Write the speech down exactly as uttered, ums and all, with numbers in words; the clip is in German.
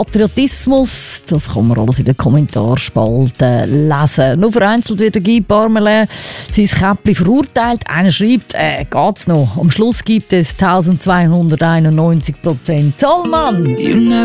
Patriotismus, das kann man alles in den Kommentarspalte lesen. Nur vereinzelt wird der Guy Parmelin sein Käppli verurteilt. Einer schreibt, äh, geht's noch? Am Schluss gibt es eintausendzweihunderteinundneunzig Prozent Zollmann.